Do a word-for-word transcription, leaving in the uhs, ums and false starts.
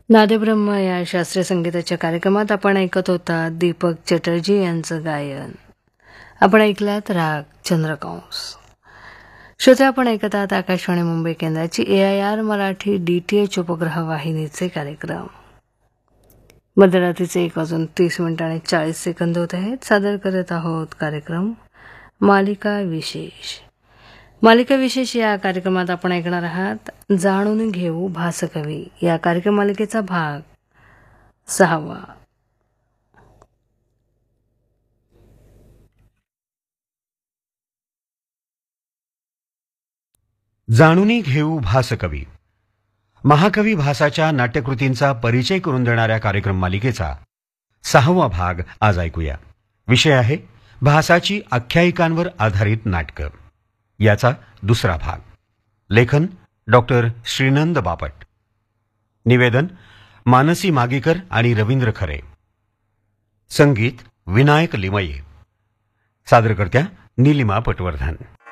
नादब्रह्म या शास्त्रीय संगीताच्या कार्यक्रमात आपण ऐकत होता दीपक चटर्जी यांचं गायन. आपण ऐकलात राग चंद्रकांस. श्रोते, आपण ऐकत आहात आकाशवाणी मुंबई केंद्राची ए I R Marathi D T H उपग्रह वाहिनीचे कार्यक्रम. मध्यरात्रीचे एक वाजून तीस मिनिट आणि चाळीस सेकंद होत आहेत. सादर करत आहोत कार्यक्रम मालिका विशेष. मालिका विशेष या कार्यक्रमात आपण ऐकणार आहात जाणून घेऊ भासकवी या कार्यक्रम मालिकेचा भाग सहावा. जाणूनी घेऊ भासकवी. महाकवी भासाच्या नाट्यकृतींचा परिचय करून देणाऱ्या कार्यक्रम मालिकेचा सहावा भाग आज ऐकूया. विषय आहे भासाची आख्यायिकांवर आधारित नाटकं. याचा दुसरा भाग. लेखन डॉक्टर श्रीनंद बापट. निवेदन मानसी मागीकर आणि रवींद्र खरे. संगीत विनायक लिमये. सादरकर्त्या नीलिमा पटवर्धन.